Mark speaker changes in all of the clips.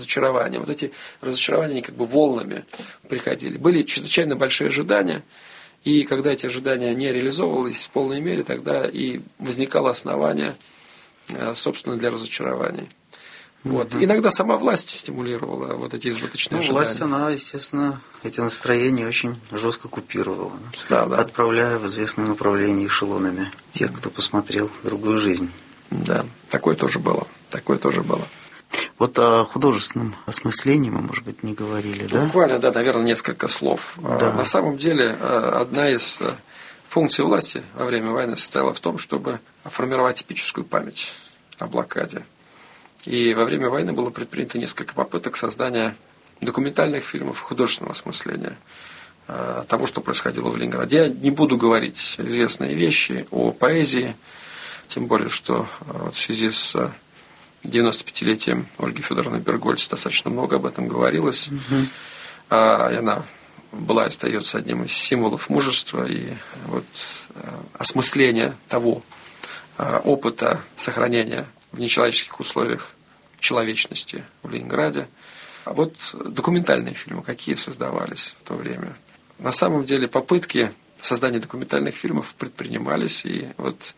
Speaker 1: разочарования. Вот эти разочарования, они как бы волнами приходили. Были чрезвычайно большие ожидания, и когда эти ожидания не реализовывались в полной мере, тогда и возникало основание, собственно, для разочарований. Вот. Иногда сама власть стимулировала вот эти избыточные ожидания.
Speaker 2: Власть, она, естественно, эти настроения очень жестко купировала,
Speaker 1: да.
Speaker 2: Отправляя в известном направлении эшелонами тех, кто посмотрел другую жизнь.
Speaker 1: Да, такое тоже было.
Speaker 2: Вот о художественном осмыслении мы, может быть, не говорили, да?
Speaker 1: Буквально, да, наверное, несколько слов.
Speaker 2: Да.
Speaker 1: На самом деле, одна из функций власти во время войны состояла в том, чтобы формировать эпическую память о блокаде. И во время войны было предпринято несколько попыток создания документальных фильмов художественного осмысления того, что происходило в Ленинграде. Я не буду говорить известные вещи о поэзии, тем более, что в связи с 95-летием Ольги Федоровны Бергольц достаточно много об этом говорилось. И она была и остается одним из символов мужества и вот осмысления того опыта сохранения в нечеловеческих условиях человечности в Ленинграде. А вот документальные фильмы, какие создавались в то время. На самом деле попытки создания документальных фильмов предпринимались, и вот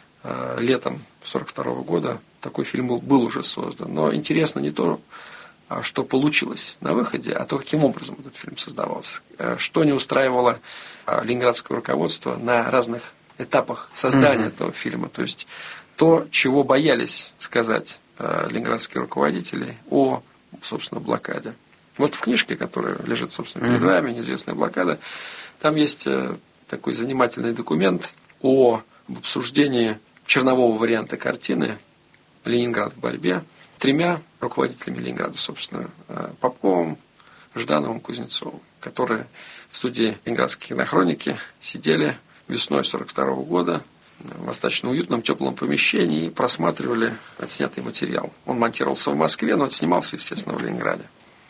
Speaker 1: летом 1942 года такой фильм был уже создан. Но интересно не то, что получилось на выходе, а то, каким образом этот фильм создавался. Что не устраивало ленинградское руководство на разных этапах создания этого фильма. То есть то, чего боялись сказать ленинградские руководители о, собственно, блокаде. Вот в книжке, которая лежит, собственно, перед вами, «Неизвестная блокада», там есть такой занимательный документ об обсуждении чернового варианта картины «Ленинград в борьбе» 3 руководителями Ленинграда, собственно, Попковым, Ждановым, Кузнецовым, которые в студии Ленинградской кинохроники сидели весной 1942 года в достаточно уютном, теплом помещении и просматривали отснятый материал. Он монтировался в Москве, но отснимался, естественно, в Ленинграде.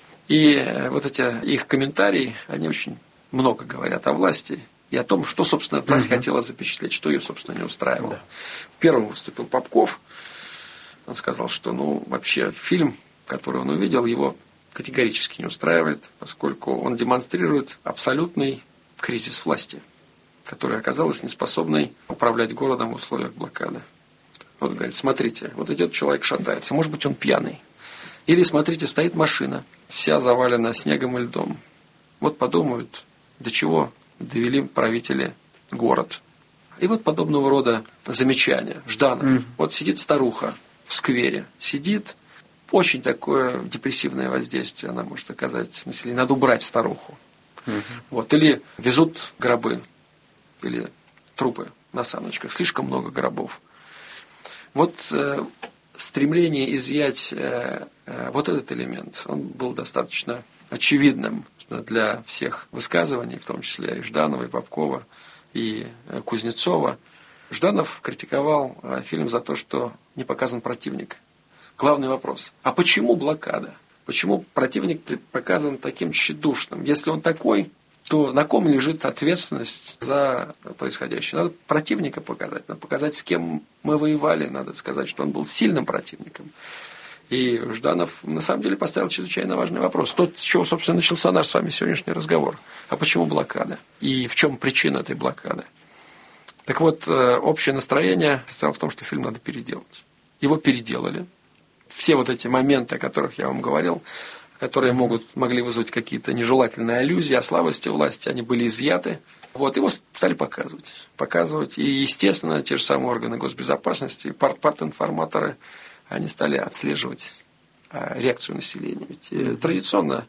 Speaker 1: И вот эти их комментарии, они очень много говорят о власти и о том, что, собственно, власть хотела запечатлеть, что ее, собственно, не устраивало. Первым выступил Попков. Он сказал, что, вообще фильм, который он увидел, его категорически не устраивает, поскольку он демонстрирует абсолютный кризис власти, которая оказалась неспособной управлять городом в условиях блокады. Вот говорит, смотрите, вот идет человек, шатается, может быть, он пьяный. Или, смотрите, стоит машина, вся завалена снегом и льдом. Вот подумают, до чего довели правители город. И вот подобного рода замечания. Жданов. Вот сидит старуха в сквере, сидит, очень такое депрессивное воздействие она может оказать населению. Надо убрать старуху. Вот. Или везут гробы, или трупы на саночках. Слишком много гробов. Вот стремление изъять вот этот элемент, он был достаточно очевидным для всех высказываний, в том числе и Жданова, и Попкова, и Кузнецова. Жданов критиковал фильм за то, что не показан противник. Главный вопрос. А почему блокада? Почему противник показан таким тщедушным? Если он такой, то на ком лежит ответственность за происходящее? Надо противника показать. Надо показать, с кем мы воевали. Надо сказать, что он был сильным противником. И Жданов, на самом деле, поставил чрезвычайно важный вопрос. То, с чего, собственно, начался наш с вами сегодняшний разговор. А почему блокада? И в чем причина этой блокады? Так вот, общее настроение состояло в том, что фильм надо переделать. Его переделали. Все вот эти моменты, о которых я вам говорил, которые могли вызвать какие-то нежелательные аллюзии о слабости власти, они были изъяты. Вот, его стали показывать. И, естественно, те же самые органы госбезопасности, партинформаторы, они стали отслеживать реакцию населения. Ведь традиционно,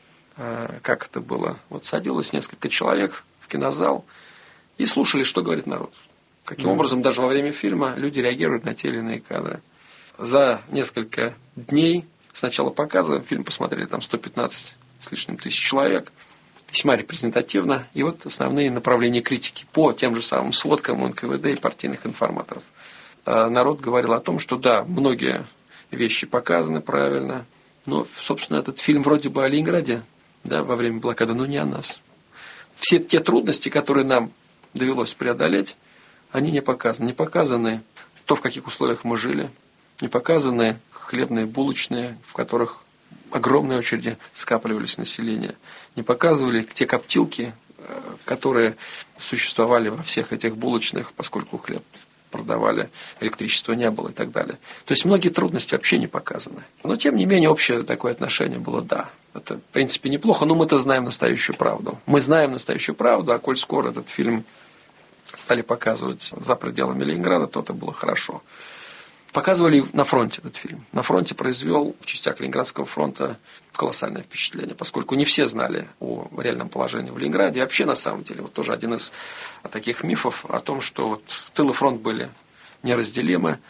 Speaker 1: как это было, вот садилось несколько человек в кинозал и слушали, что говорит народ. Каким образом даже во время фильма люди реагируют на те или иные кадры. За несколько дней с начала показа фильм посмотрели там 115 с лишним тысяч человек. Весьма репрезентативно. И вот основные направления критики по тем же самым сводкам НКВД и партийных информаторов. Народ говорил о том, что да, многие вещи показаны правильно, но, собственно, этот фильм вроде бы о Ленинграде, да, во время блокады, но не о нас. Все те трудности, которые нам довелось преодолеть, они не показаны. Не показаны то, в каких условиях мы жили, не показаны хлебные, булочные, в которых огромные очереди скапливались населения. Не показывали те коптилки, которые существовали во всех этих булочных, поскольку хлеб продавали, электричества не было и так далее. То есть многие трудности вообще не показаны. Но, тем не менее, общее такое отношение было «да». Это, в принципе, неплохо, но мы-то знаем настоящую правду. Мы знаем настоящую правду, а коль скоро этот фильм стали показывать за пределами Ленинграда, то это было хорошо. Показывали на фронте этот фильм. На фронте произвел в частях Ленинградского фронта колоссальное впечатление, поскольку не все знали о реальном положении в Ленинграде. И вообще, на самом деле, вот тоже один из таких мифов о том, что вот тыл и фронт были неразделимы,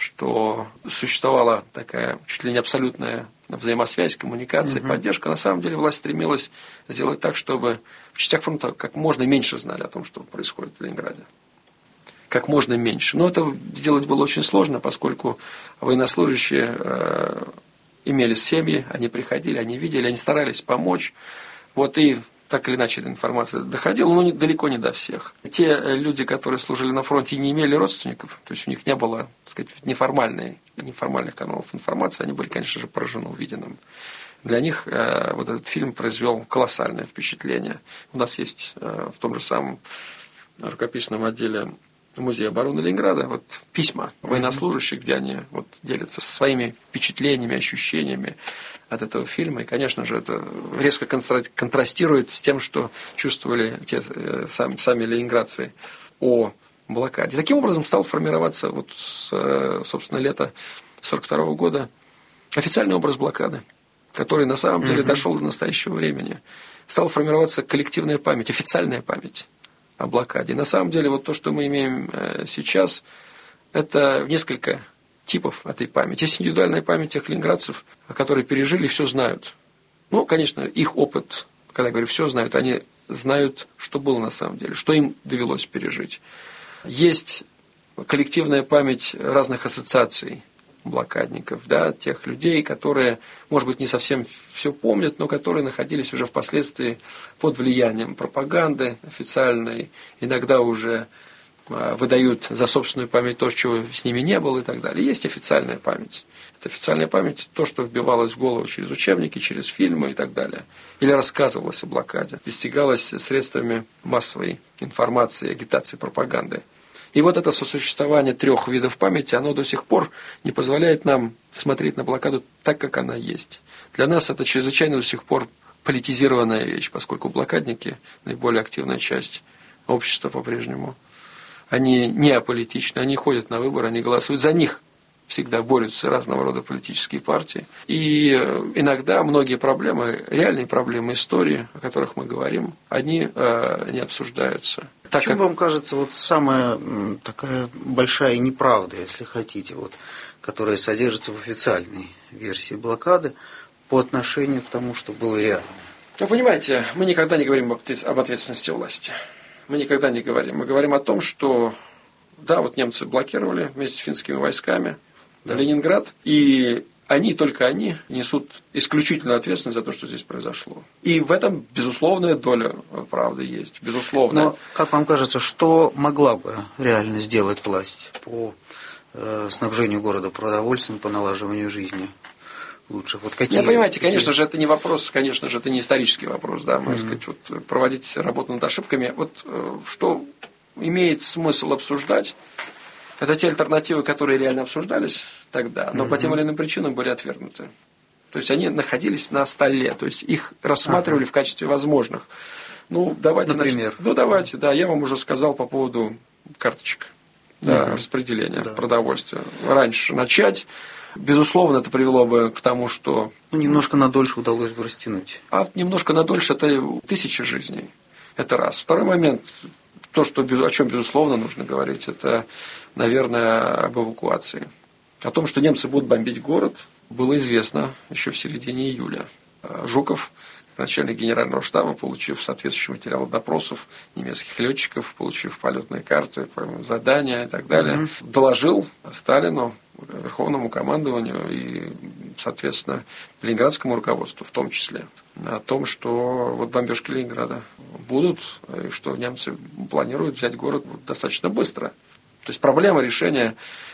Speaker 1: что существовала такая чуть ли не абсолютная взаимосвязь, коммуникация, поддержка. На самом деле власть стремилась сделать так, чтобы в частях фронта как можно меньше знали о том, что происходит в Ленинграде. Как можно меньше. Но это сделать было очень сложно, поскольку военнослужащие имели семьи, они приходили, они видели, они старались помочь. Вот и так или иначе информация доходила, но далеко не до всех. Те люди, которые служили на фронте и не имели родственников, то есть у них не было, так сказать, неформальных каналов информации, они были, конечно же, поражены увиденным. Для них вот этот фильм произвел колоссальное впечатление. У нас есть в том же самом рукописном отделе Музея обороны Ленинграда вот письма военнослужащих, где они вот делятся своими впечатлениями, ощущениями от этого фильма. И, конечно же, это резко контрастирует с тем, что чувствовали сами ленинградцы о блокаде. Таким образом стал формироваться вот собственно, лето 1942 года официальный образ блокады, который на самом деле дошел до настоящего времени. Стала формироваться коллективная память, официальная память о блокаде. На самом деле, вот то, что мы имеем сейчас, это несколько типов этой памяти. Есть индивидуальная память тех ленинградцев, которые пережили, все знают. Ну, конечно, их опыт, когда я говорю все знают, они знают, что было на самом деле, что им довелось пережить. Есть коллективная память разных ассоциаций блокадников, да, тех людей, которые, может быть, не совсем все помнят, но которые находились уже впоследствии под влиянием пропаганды официальной, иногда уже выдают за собственную память то, чего с ними не было и так далее. Есть официальная память. Это официальная память, то, что вбивалось в голову через учебники, через фильмы и так далее. Или рассказывалось о блокаде, достигалось средствами массовой информации, агитации, пропаганды. И вот это сосуществование трех видов памяти, оно до сих пор не позволяет нам смотреть на блокаду так, как она есть. Для нас это чрезвычайно до сих пор политизированная вещь, поскольку блокадники, наиболее активная часть общества по-прежнему, они не аполитичны, они ходят на выборы, они голосуют, за них всегда борются разного рода политические партии. И иногда многие проблемы, реальные проблемы истории, о которых мы говорим, они не обсуждаются.
Speaker 2: В чем вам кажется вот самая такая большая неправда, если хотите, вот, которая содержится в официальной версии блокады по отношению к тому, что было реально?
Speaker 1: Вы понимаете, мы никогда не говорим об ответственности власти. Мы никогда не говорим. Мы говорим о том, что да, вот немцы блокировали вместе с финскими войсками Ленинград, и они, только они, несут исключительную ответственность за то, что здесь произошло. И в этом безусловная доля правды есть, безусловно.
Speaker 2: Но, как вам кажется, что могла бы реально сделать власть по снабжению города продовольствием, по налаживанию жизни лучше? Вот какие,
Speaker 1: понимаете, конечно же, это не вопрос, конечно же, это не исторический вопрос, да, можно сказать, вот, проводить работу над ошибками. Вот что имеет смысл обсуждать, это те альтернативы, которые реально обсуждались тогда, но по тем или иным причинам были отвергнуты. То есть они находились на столе, то есть их рассматривали в качестве возможных. Ну, давайте,
Speaker 2: например?
Speaker 1: Давайте, я вам уже сказал по поводу карточек, распределения продовольствия. Раньше начать, безусловно, это привело бы к тому, что...
Speaker 2: немножко надольше удалось бы растянуть.
Speaker 1: А немножко надольше – это 1000 жизней. Это раз. Второй момент, то, о чем, безусловно, нужно говорить, это, наверное, об эвакуации. О том, что немцы будут бомбить город, было известно еще в середине июля. Жуков, начальник генерального штаба, получив соответствующий материал допросов немецких летчиков, получив полетные карты, задания и так далее, доложил Сталину, Верховному командованию и, соответственно, ленинградскому руководству в том числе, о том, что вот бомбежки Ленинграда будут, и что немцы планируют взять город достаточно быстро. То есть проблема решения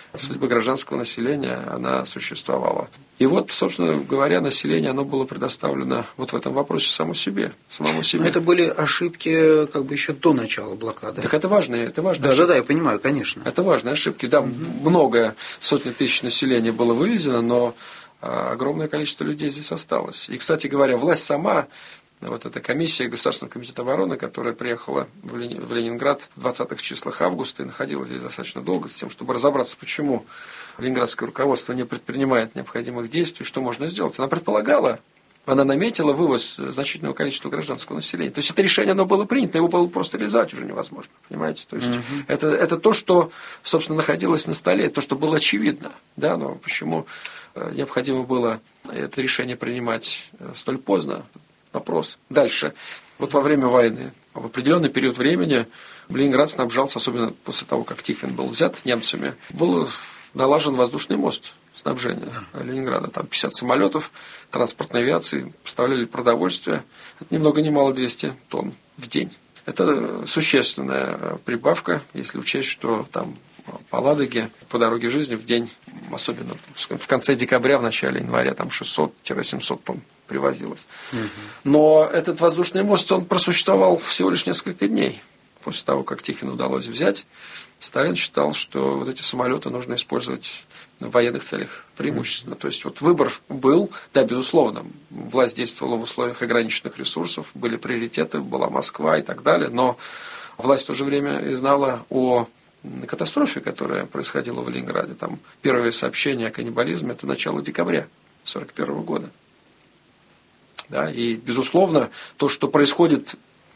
Speaker 1: судьбы гражданского населения, она существовала. И вот, собственно говоря, население, оно было предоставлено вот в этом вопросе самому себе.
Speaker 2: Но это были ошибки как бы еще до начала блокады.
Speaker 1: Так это важные
Speaker 2: Да, я понимаю, конечно.
Speaker 1: Это важные ошибки. Да, много, сотни тысяч населения было вывезено, но огромное количество людей здесь осталось. И, кстати говоря, власть сама, вот эта комиссия Государственного комитета обороны, которая приехала в Ленинград в 20-х числах августа и находилась здесь достаточно долго, с тем, чтобы разобраться, почему ленинградское руководство не предпринимает необходимых действий, что можно сделать. Она предполагала, она наметила вывоз значительного количества гражданского населения. То есть это решение, оно было принято, его было просто реализовать уже невозможно, понимаете? То есть это то, что, собственно, находилось на столе, то, что было очевидно, да, но почему необходимо было это решение принимать столь поздно? Вопрос. Дальше. Вот во время войны, в определенный период времени Ленинград снабжался, особенно после того, как Тихвин был взят немцами, был налажен воздушный мост снабжения Ленинграда. Там 50 самолетов транспортной авиации поставляли продовольствие. Это ни много ни мало 200 тонн в день. Это существенная прибавка, если учесть, что там по Ладоге, по дороге жизни в день, особенно в конце декабря, в начале января, там 600-700 тонн привозилось. Но этот воздушный мост, он просуществовал всего лишь несколько дней. После того, как Тихвину удалось взять, Сталин считал, что вот эти самолеты нужно использовать в военных целях преимущественно. То есть вот выбор был, да, безусловно, власть действовала в условиях ограниченных ресурсов, были приоритеты, была Москва и так далее, но власть в то же время и знала о катастрофе, которая происходила в Ленинграде. Там первые сообщения о каннибализме – это начало декабря 1941 года. Да, и, безусловно, то, что происходит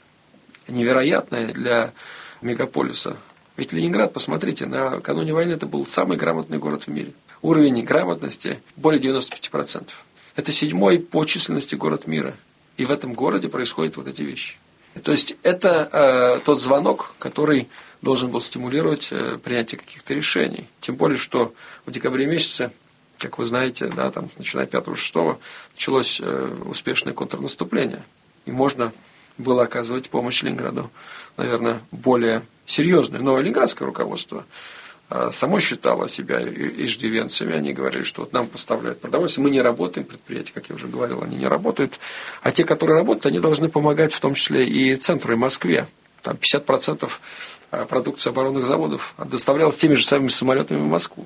Speaker 1: невероятное для мегаполиса. Ведь Ленинград, посмотрите, накануне войны это был самый грамотный город в мире. Уровень грамотности более 95%. Это 7-й по численности город мира. И в этом городе происходят вот эти вещи. То есть это тот звонок, который должен был стимулировать принятие каких-то решений. Тем более, что в декабре месяце, как вы знаете, да, там, начиная 5-6 началось успешное контрнаступление. И можно было оказывать помощь Ленинграду, наверное, более серьезную. Но ленинградское руководство само считало себя иждивенцами. Они говорили, что вот нам поставляют продовольствие, мы не работаем, предприятия, как я уже говорил, они не работают. А те, которые работают, они должны помогать в том числе и центру, и Москве. Там 50% продукции оборонных заводов доставлялось теми же самыми самолетами в Москву.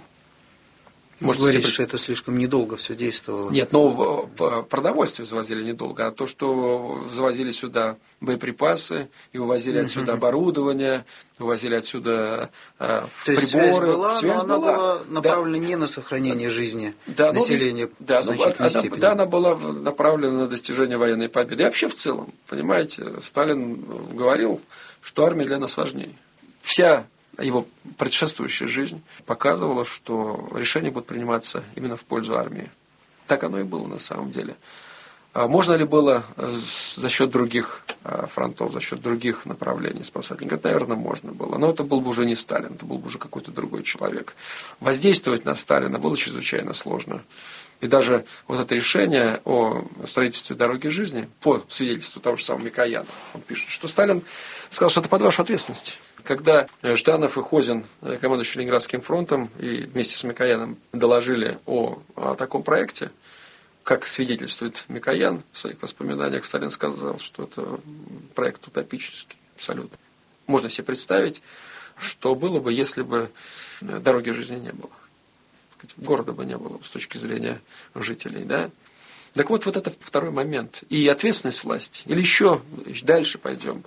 Speaker 2: Может говорить, что это слишком недолго все действовало?
Speaker 1: Нет, но продовольствие завозили недолго, а то, что завозили сюда боеприпасы и вывозили отсюда оборудование, вывозили отсюда приборы.
Speaker 2: Связь была, но она была направлена не на сохранение жизни населения в значительной степени.
Speaker 1: Да, она была направлена на достижение военной победы. И вообще в целом, понимаете, Сталин говорил, что армия для нас важнее. Вся его предшествующая жизнь показывала, что решения будут приниматься именно в пользу армии. Так оно и было на самом деле. Можно ли было за счет других фронтов, за счет других направлений спасать? Наверное, можно было. Но это был бы уже не Сталин, это был бы уже какой-то другой человек. Воздействовать на Сталина было чрезвычайно сложно. И даже вот это решение о строительстве дороги жизни, по свидетельству того же самого Микояна, он пишет, что Сталин сказал, что это под вашу ответственность. Когда Жданов и Хозин, командующий Ленинградским фронтом, и вместе с Микояном доложили о таком проекте, как свидетельствует Микоян в своих воспоминаниях, Сталин сказал, что это проект утопический, абсолютно. Можно себе представить, что было бы, если бы дороги жизни не было. Города бы не было с точки зрения жителей. Да? Так вот это второй момент. И ответственность власти. Или еще дальше пойдем.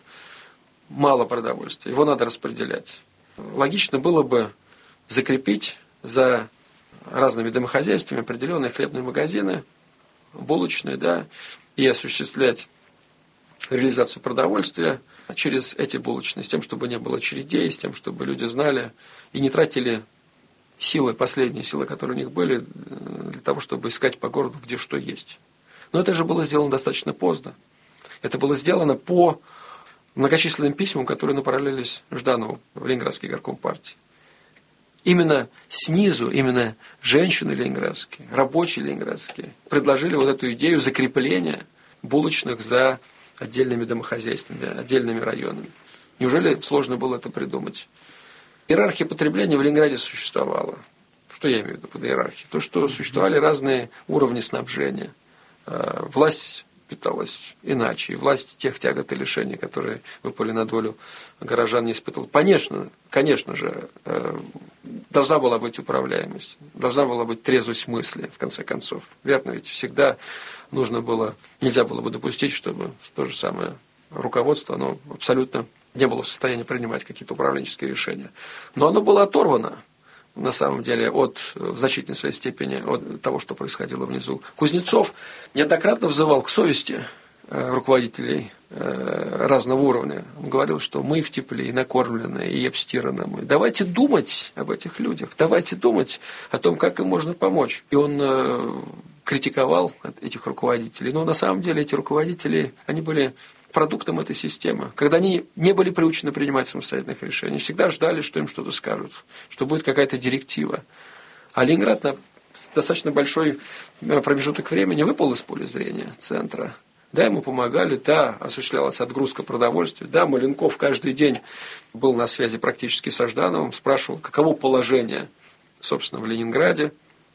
Speaker 1: Мало продовольствия, его надо распределять. Логично было бы закрепить за разными домохозяйствами определенные хлебные магазины, булочные, да, и осуществлять реализацию продовольствия через эти булочные, с тем, чтобы не было очередей, с тем, чтобы люди знали и не тратили силы, последние силы, которые у них были, для того, чтобы искать по городу, где что есть. Но это же было сделано достаточно поздно. Это было сделано по многочисленным письмам, которые направлялись Жданову в Ленинградский горком партии. Именно снизу, именно женщины ленинградские, рабочие ленинградские предложили вот эту идею закрепления булочных за отдельными домохозяйствами, отдельными районами. Неужели сложно было это придумать? Иерархия потребления в Ленинграде существовала. Что я имею в виду под иерархией? То, что существовали разные уровни снабжения. Власть питалась иначе. И власть тех тягот и лишений, которые выпали на долю горожан, не испытывала. Конечно же, должна была быть управляемость, должна была быть трезвость мысли, в конце концов. Верно, ведь всегда нельзя было бы допустить, чтобы то же самое руководство, оно абсолютно не было в состоянии принимать какие-то управленческие решения. Но оно было оторвано, на самом деле, в значительной своей степени от того, что происходило внизу. Кузнецов неоднократно взывал к совести руководителей разного уровня. Он говорил, что мы в тепле, и накормлены, и обстираны мы. Давайте думать об этих людях, давайте думать о том, как им можно помочь. И он критиковал этих руководителей. Но на самом деле эти руководители, они были продуктом этой системы. Когда они не были приучены принимать самостоятельных решений, всегда ждали, что им что-то скажут, что будет какая-то директива. А Ленинград на достаточно большой промежуток времени выпал из поля зрения центра. Да, ему помогали, да, осуществлялась отгрузка продовольствия, да, Маленков каждый день был на связи практически со Ждановым, спрашивал, каково положение, собственно, в Ленинграде,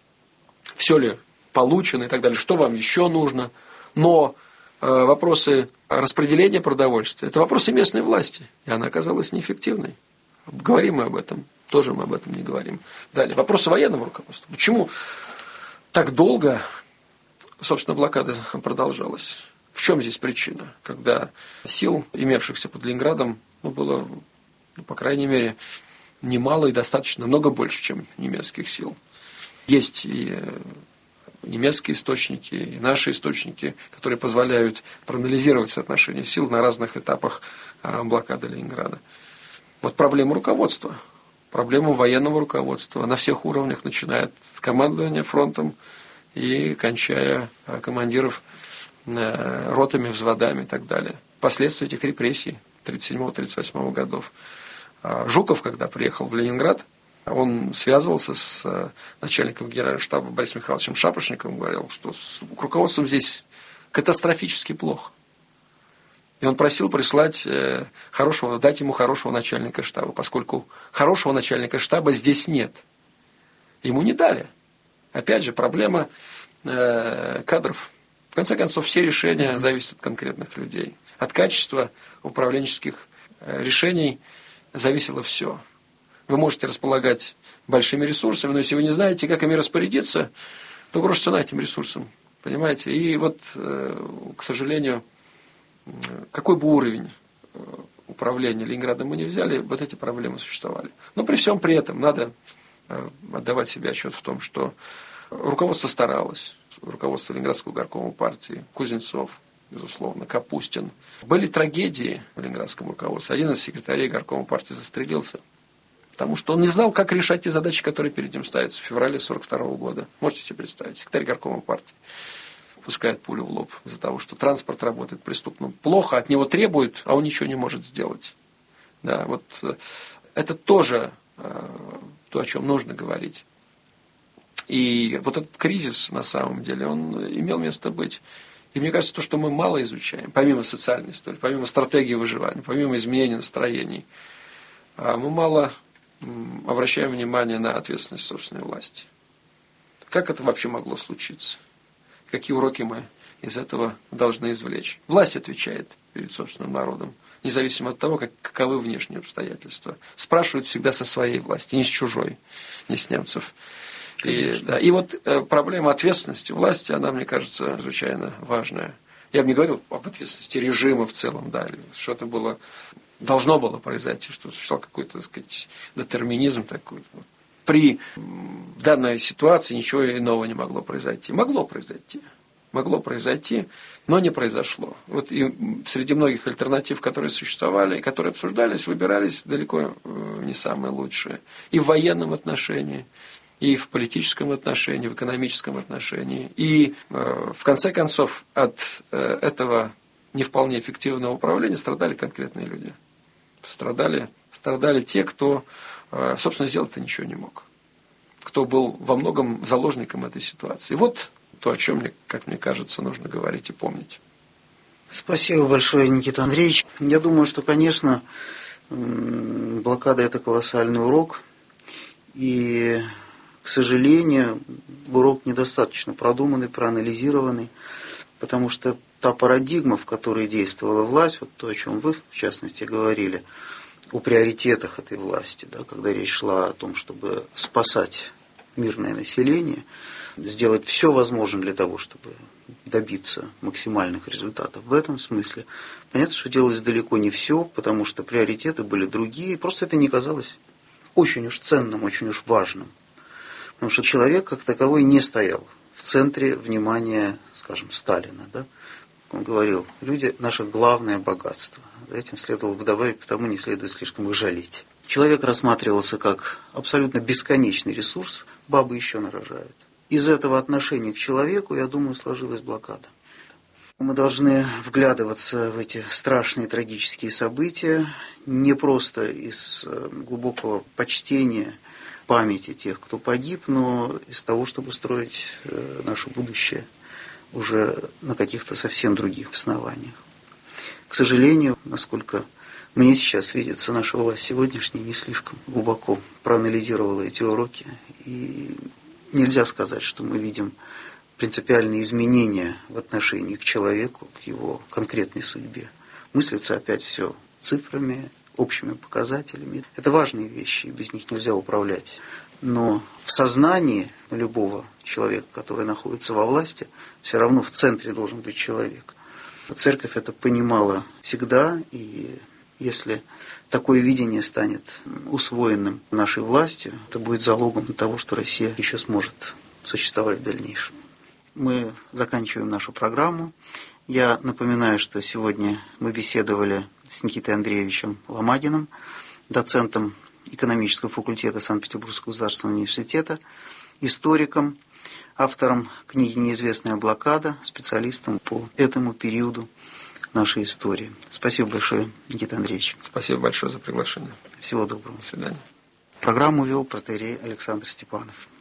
Speaker 1: все ли получено и так далее, что вам еще нужно. Но вопросы распределения продовольствия – это вопросы местной власти, и она оказалась неэффективной. Говорим мы об этом, тоже мы об этом не говорим. Далее, вопросы военного руководства. Почему так долго, собственно, блокада продолжалась? В чем здесь причина? Когда сил, имевшихся под Ленинградом, было, по крайней мере, немало и достаточно много больше, чем немецких сил. Есть и немецкие источники, и наши источники, которые позволяют проанализировать соотношение сил на разных этапах блокады Ленинграда. Вот проблема руководства, проблема военного руководства на всех уровнях, начиная от командования фронтом и кончая командиров ротами, взводами и так далее. Последствия этих репрессий 1937-1938 годов. Жуков, когда приехал в Ленинград, он связывался с начальником генерального штаба Борисом Михайловичем Шапошниковым, говорил, что с руководством здесь катастрофически плохо. И он просил прислать дать ему хорошего начальника штаба, поскольку хорошего начальника штаба здесь нет. Ему не дали. Опять же, проблема кадров. В конце концов, все решения зависят от конкретных людей. От качества управленческих решений зависело все. Вы можете располагать большими ресурсами, но если вы не знаете, как ими распорядиться, то грош цена этим ресурсам. Понимаете? И вот, к сожалению, какой бы уровень управления Ленинградом мы не взяли, вот эти проблемы существовали. Но при всем при этом надо отдавать себе отчет в том, что руководство старалось. Руководство Ленинградского горкома партии, Кузнецов, безусловно, Капустин. Были трагедии в ленинградском руководстве. Один из секретарей горкома партии застрелился, потому что он не знал, как решать те задачи, которые перед ним ставятся в феврале 1942 года. Можете себе представить, секретарь горкома партии пускает пулю в лоб из-за того, что транспорт работает преступно плохо, от него требуют, а он ничего не может сделать. Да, вот это тоже то, о чем нужно говорить. И вот этот кризис, на самом деле, он имел место быть. И мне кажется, то, что мы мало изучаем, помимо социальной истории, помимо стратегии выживания, помимо изменения настроений, мы мало обращаем внимание на ответственность собственной власти. Как это вообще могло случиться? Какие уроки мы из этого должны извлечь? Власть отвечает перед собственным народом, независимо от того, каковы внешние обстоятельства. Спрашивают всегда со своей власти, не с чужой, не с немцев. И вот проблема ответственности власти, она, мне кажется, чрезвычайно важная. Я бы не говорил об ответственности режима в целом, да, что-то должно было произойти, что существовал какой-то, так сказать, детерминизм такой. При данной ситуации ничего иного не могло произойти. Могло произойти, но не произошло. Вот и среди многих альтернатив, которые существовали, которые обсуждались, выбирались далеко не самые лучшие. И в военном отношении, и в политическом отношении, в экономическом отношении. И, в конце концов, от этого не вполне эффективного управления страдали конкретные люди. Страдали те, кто, собственно, сделать-то ничего не мог. Кто был во многом заложником этой ситуации. Вот то, о чем, как мне кажется, нужно говорить и помнить.
Speaker 2: Спасибо большое, Никита Андреевич. Я думаю, что, конечно, блокада – это колоссальный урок. И К сожалению, урок недостаточно продуманный, проанализированный, потому что та парадигма, в которой действовала власть, вот то, о чем вы, в частности, говорили, о приоритетах этой власти, да, когда речь шла о том, чтобы спасать мирное население, сделать все возможное для того, чтобы добиться максимальных результатов. В этом смысле понятно, что делалось далеко не все, потому что приоритеты были другие, просто это не казалось очень уж ценным, очень уж важным. Потому что человек как таковой не стоял в центре внимания, скажем, Сталина. Да? Он говорил, люди – наше главное богатство. За этим следовало бы добавить, потому не следует слишком их жалеть. Человек рассматривался как абсолютно бесконечный ресурс, бабы еще нарожают. Из этого отношения к человеку, я думаю, сложилась блокада. Мы должны вглядываться в эти страшные трагические события не просто из глубокого почтения памяти тех, кто погиб, но из того, чтобы строить наше будущее уже на каких-то совсем других основаниях. К сожалению, насколько мне сейчас видится, наша власть сегодняшняя не слишком глубоко проанализировала эти уроки, и нельзя сказать, что мы видим принципиальные изменения в отношении к человеку, к его конкретной судьбе. Мыслится опять все цифрами, общими показателями. Это важные вещи, без них нельзя управлять. Но в сознании любого человека, который находится во власти, все равно в центре должен быть человек. Церковь это понимала всегда, и если такое видение станет усвоенным нашей властью, это будет залогом того, что Россия еще сможет существовать в дальнейшем. Мы заканчиваем нашу программу. Я напоминаю, что сегодня мы беседовали с Никитой Андреевичем Ломагиным, доцентом экономического факультета Санкт-Петербургского государственного университета, историком, автором книги «Неизвестная блокада», специалистом по этому периоду нашей истории. Спасибо большое, Никита Андреевич.
Speaker 1: Спасибо большое за приглашение.
Speaker 2: Всего доброго.
Speaker 1: До свидания.
Speaker 2: Программу вел протоиерей Александр Степанов.